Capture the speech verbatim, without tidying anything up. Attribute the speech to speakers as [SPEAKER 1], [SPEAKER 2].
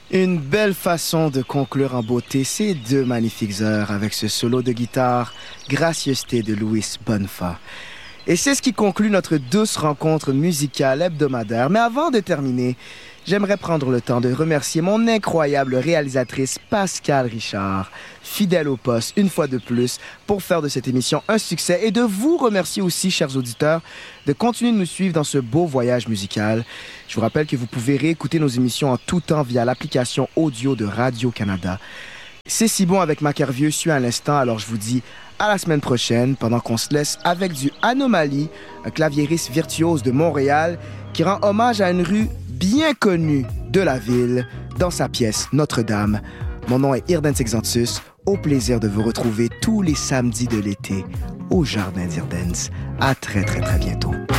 [SPEAKER 1] Une belle façon de conclure en beauté ces deux magnifiques heures avec ce solo de guitare, Gracieuseté de Luis Bonfa. Et c'est ce qui conclut notre douce rencontre musicale hebdomadaire. Mais avant de terminer, j'aimerais prendre le temps de remercier mon incroyable réalisatrice Pascale Richard, fidèle au poste une fois de plus, pour faire de cette émission un succès et de vous remercier aussi, chers auditeurs, de continuer de nous suivre dans ce beau voyage musical. Je vous rappelle que vous pouvez réécouter nos émissions en tout temps via l'application audio de Radio-Canada. C'est si bon avec Macarvieux suit à l'instant, alors je vous dis à la semaine prochaine, pendant qu'on se laisse avec du Anomaly, un claviériste virtuose de Montréal qui rend hommage à une rue bien connue de la ville dans sa pièce Notre-Dame. Mon nom est Irdens Exantus, au plaisir de vous retrouver tous les samedis de l'été au Jardin d'Irdens. À très très très bientôt.